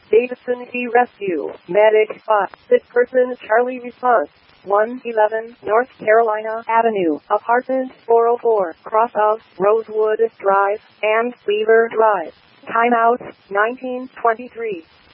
Davidson Key Rescue, Medic Spot, Sick Person Charlie Response, 111 North Carolina Avenue, Apartment 404, cross of Rosewood Drive and Weaver Drive. Timeout, 1923.